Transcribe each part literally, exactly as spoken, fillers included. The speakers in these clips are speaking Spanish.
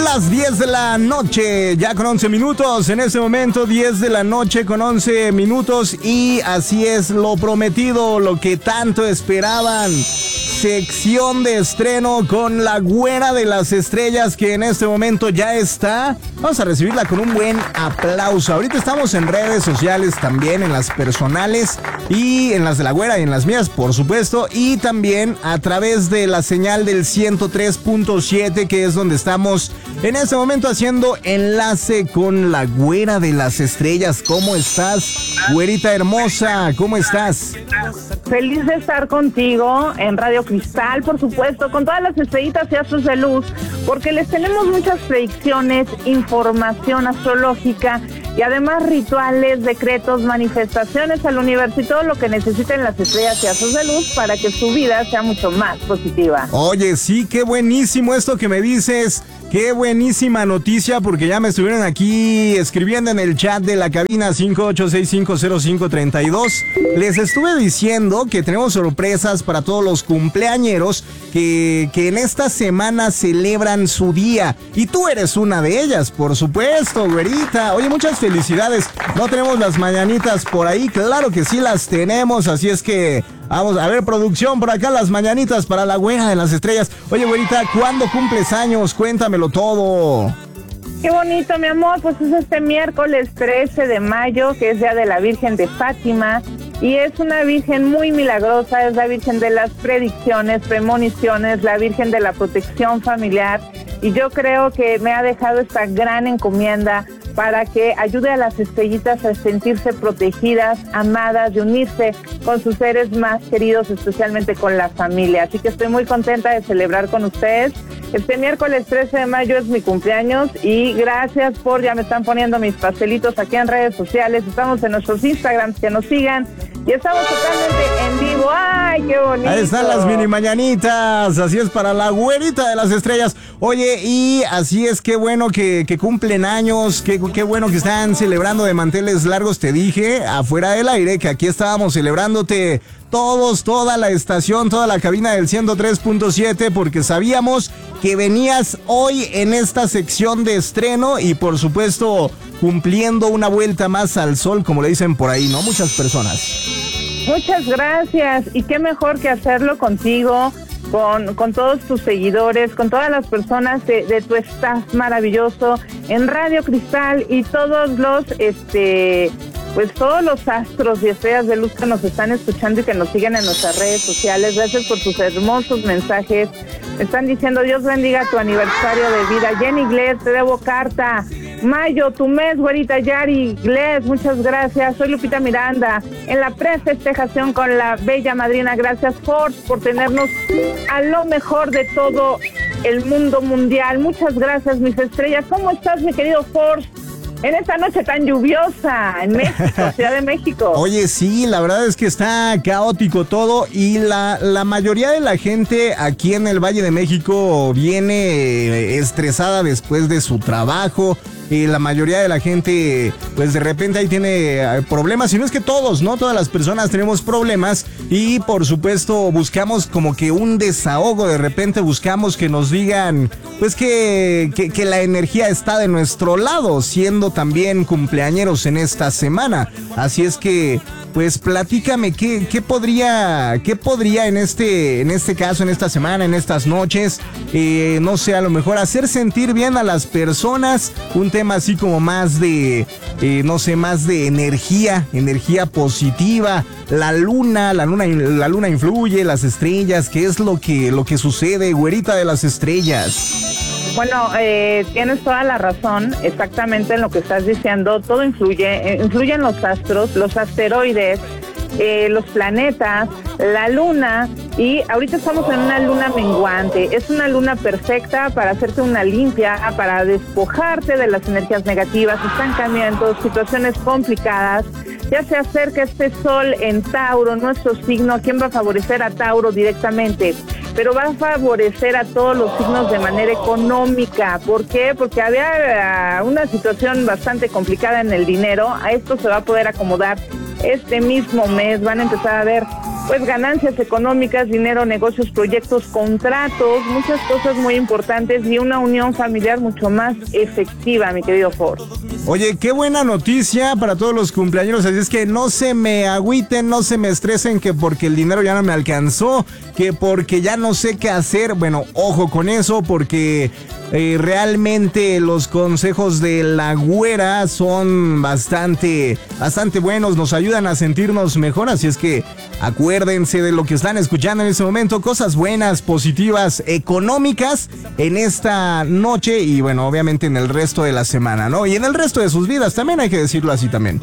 las diez de la noche, ya con once minutos. En este momento, diez de la noche con once minutos. Y así es, lo prometido, lo que tanto esperaban. Sección de estreno con la güera de las estrellas, que en este momento ya está. Vamos a recibirla con un buen aplauso. Ahorita estamos en redes sociales también, en las personales y en las de la güera y en las mías, por supuesto. Y también a través de la señal del ciento tres punto siete, que es donde estamos en este momento haciendo enlace con la güera de las estrellas. ¿Cómo estás, güerita hermosa? ¿Cómo estás? Feliz de estar contigo en Radio Cristal, por supuesto, con todas las estrellitas y astros de luz, porque les tenemos muchas predicciones, información astrológica y además rituales, decretos, manifestaciones al universo y todo lo que necesiten las estrellas y astros de luz para que su vida sea mucho más positiva. Oye, sí, qué buenísimo esto que me dices. Qué buenísima noticia, porque ya me estuvieron aquí escribiendo en el chat de la cabina cinco ocho seis cinco cero cinco tres dos. Les estuve diciendo que tenemos sorpresas para todos los cumpleañeros que, que en esta semana celebran su día. Y tú eres una de ellas, por supuesto, güerita. Oye, muchas felicidades. ¿No tenemos las mañanitas por ahí? Claro que sí las tenemos, así es que... Vamos a ver, producción, por acá las mañanitas para la güera de las estrellas. Oye, güerita, ¿cuándo cumples años? Cuéntamelo todo. Qué bonito, mi amor. Pues es este miércoles trece de mayo, que es Día de la Virgen de Fátima. Y es una virgen muy milagrosa, es la virgen de las predicciones, premoniciones, la virgen de la protección familiar. Y yo creo que me ha dejado esta gran encomienda para que ayude a las estrellitas a sentirse protegidas, amadas, de unirse con sus seres más queridos, especialmente con la familia. Así que estoy muy contenta de celebrar con ustedes. Este miércoles trece de mayo es mi cumpleaños y gracias por, ya me están poniendo mis pastelitos aquí en redes sociales. Estamos en nuestros Instagrams, que nos sigan. Y estamos totalmente en vivo. ¡Ay, qué bonito! Ahí están las mini mañanitas. Así es, para la güerita de las estrellas. Oye, y así es, qué bueno que, que cumplen años. Qué, qué bueno que están celebrando de manteles largos. Te dije, afuera del aire, que aquí estábamos celebrándote todos, toda la estación, toda la cabina del ciento tres punto siete, porque sabíamos que venías hoy en esta sección de estreno y, por supuesto, cumpliendo una vuelta más al sol, como le dicen por ahí, ¿no? Muchas personas. Muchas gracias. Y qué mejor que hacerlo contigo, con, con todos tus seguidores, con todas las personas de, de tu staff maravilloso en Radio Cristal y todos los, este, pues todos los astros y estrellas de luz que nos están escuchando y que nos siguen en nuestras redes sociales. Gracias por sus hermosos mensajes. Me están diciendo, Dios bendiga tu aniversario de vida. Jenny Glez, te debo carta. Mayo, tu mes, güerita Yari Glez, muchas gracias. Soy Lupita Miranda, en la prefestejación con la bella madrina. Gracias, Force, por tenernos a lo mejor de todo el mundo mundial. Muchas gracias, mis estrellas. ¿Cómo estás, mi querido Force? En esta noche tan lluviosa en México, Ciudad de México. Oye, sí, la verdad es que está caótico todo y la, la mayoría de la gente aquí en el Valle de México viene estresada después de su trabajo. Y la mayoría de la gente, pues de repente ahí tiene problemas, y no es que todos, ¿no? Todas las personas tenemos problemas y por supuesto buscamos como que un desahogo, de repente buscamos que nos digan, pues que, que, que la energía está de nuestro lado, siendo también cumpleañeros en esta semana. Así es que, pues platícame, ¿qué, qué podría, qué podría en este, en este caso, en esta semana, en estas noches, eh, no sé, a lo mejor hacer sentir bien a las personas, un tema así como más de, eh, no sé, más de energía, energía positiva, la luna, la luna, la luna influye, las estrellas, ¿qué es lo que, lo que sucede, güerita de las estrellas? Bueno, eh, tienes toda la razón, exactamente en lo que estás diciendo. Todo influye, eh, influyen los astros, los asteroides, eh, los planetas, la luna, y ahorita estamos en una luna menguante. Es una luna perfecta para hacerte una limpia, para despojarte de las energías negativas, estancamientos, situaciones complicadas. Ya se acerca este sol en Tauro, nuestro signo. ¿Quién va a favorecer a Tauro directamente? Pero va a favorecer a todos los signos de manera económica. ¿Por qué? Porque había uh, una situación bastante complicada en el dinero. A esto se va a poder acomodar este mismo mes. Van a empezar a ver pues ganancias económicas, dinero, negocios, proyectos, contratos, muchas cosas muy importantes y una unión familiar mucho más efectiva, mi querido Ford. Oye, qué buena noticia para todos los cumpleaños, así es que no se me agüiten, no se me estresen que porque el dinero ya no me alcanzó, que porque ya no sé qué hacer. Bueno, ojo con eso porque eh, realmente los consejos de la güera son bastante, bastante buenos, nos ayudan a sentirnos mejor, así es que acuérdense de lo que están escuchando en este momento, cosas buenas, positivas, económicas en esta noche y bueno, obviamente en el resto de la semana, ¿no? Y en el resto de sus vidas también, hay que decirlo así también.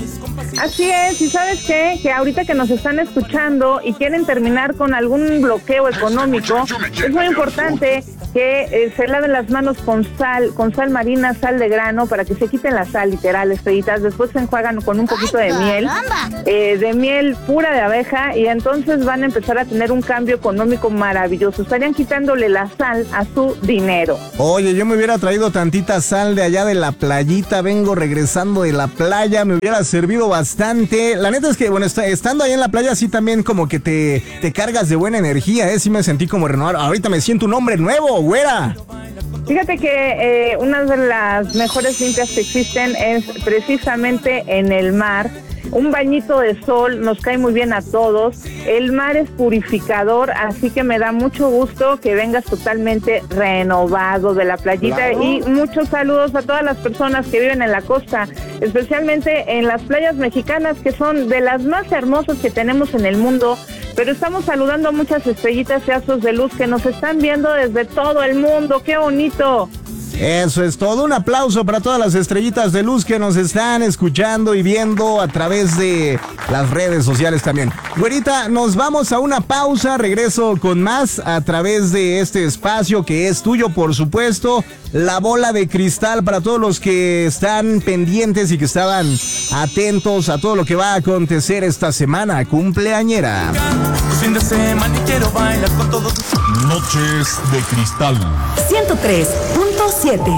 Así es, y ¿sabes qué? Que ahorita que nos están escuchando y quieren terminar con algún bloqueo económico, es muy importante que eh, se laven las manos con sal, con sal marina, sal de grano, para que se quiten la sal, literal, estrellitas. Después se enjuagan con un poquito de miel, eh, de miel pura de abeja, y entonces van a empezar a tener un cambio económico maravilloso. Estarían quitándole la sal a su dinero. Oye, yo me hubiera traído tantita sal de allá de la playita, vengo regresando de la playa, me hubiera servido bastante. La neta es que, bueno, est- estando ahí en la playa, sí también como que te, te cargas de buena energía, ¿eh? Sí me sentí como renovado. Ahorita me siento un hombre nuevo, güera. Fíjate que eh, una de las mejores limpias que existen es precisamente en el mar. Un bañito de sol nos cae muy bien a todos. El mar es purificador, así que me da mucho gusto que vengas totalmente renovado de la playita. Claro. Y muchos saludos a todas las personas que viven en la costa, especialmente en las playas mexicanas, que son de las más hermosas que tenemos en el mundo. Pero estamos saludando a muchas estrellitas y astros de luz que nos están viendo desde todo el mundo. ¡Qué bonito! Eso es todo, un aplauso para todas las estrellitas de luz que nos están escuchando y viendo a través de las redes sociales también. Güerita, nos vamos a una pausa, regreso con más a través de este espacio que es tuyo, por supuesto, la bola de cristal para todos los que están pendientes y que estaban atentos a todo lo que va a acontecer esta semana cumpleañera. Fin de semana y quiero bailar con todos. Noches de Cristal ciento tres punto siete.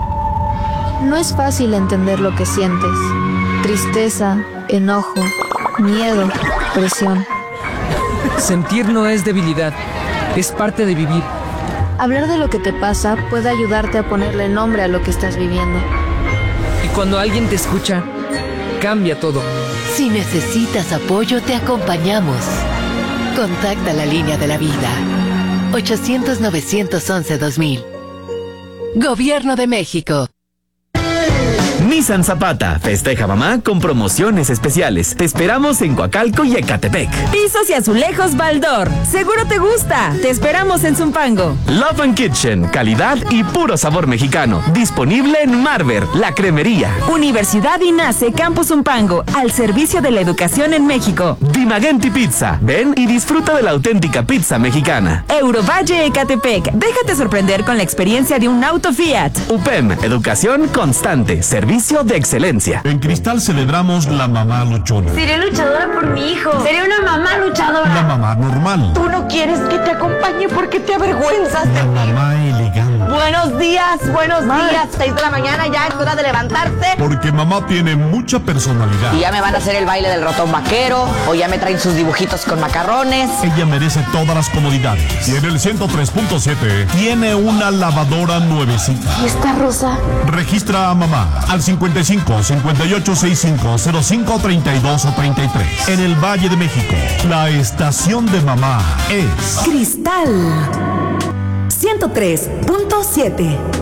No es fácil entender lo que sientes. Tristeza, enojo, miedo, presión. Sentir no es debilidad, es parte de vivir. Hablar de lo que te pasa puede ayudarte a ponerle nombre a lo que estás viviendo. Y cuando alguien te escucha, cambia todo. Si necesitas apoyo, te acompañamos. Contacta la línea de la vida. ochocientos, novecientos once, dos mil. Gobierno de México. Nissan Zapata festeja mamá con promociones especiales. Te esperamos en Coacalco y Ecatepec. Pisos y azulejos Baldor. Seguro te gusta. Te esperamos en Zumpango. Love and Kitchen, calidad y puro sabor mexicano. Disponible en Marver, la cremería. Universidad INACE Campus Zumpango, al servicio de la educación en México. Dimagenti Pizza. Ven y disfruta de la auténtica pizza mexicana. Eurovalle Ecatepec. Déjate sorprender con la experiencia de un auto Fiat. U P E M, educación constante, servicio de excelencia. En Cristal celebramos la mamá luchona. Seré luchadora por mi hijo. Seré una mamá luchadora. La mamá normal. Tú no quieres que te acompañe porque te avergüenzas. La mamá elegante. Buenos días, buenos Ma. días. Seis de la mañana, ya es hora de levantarse. Porque mamá tiene mucha personalidad. Y ya me van a hacer el baile del ratón vaquero, o ya me traen sus dibujitos con macarrones. Ella merece todas las comodidades. Y en el ciento tres punto siete tiene una lavadora nuevecita. ¿Y esta rosa? Registra a mamá al cincuenta y cinco, cincuenta y ocho, sesenta y cinco, cero cinco, treinta y dos o treinta y tres. En el Valle de México, la estación de mamá es Cristal ciento tres punto siete.